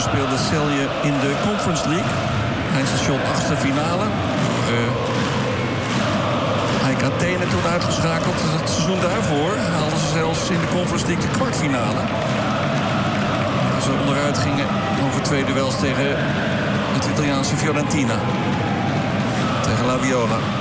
speelde Celje in de Conference League. Eindstation 8e finale. AEK Athene toen uitgeschakeld. Het seizoen daarvoor haalden ze zelfs in de Conference League de kwartfinale. Als ze onderuit gingen over 2 duels tegen het Italiaanse Fiorentina. Tegen La Viola.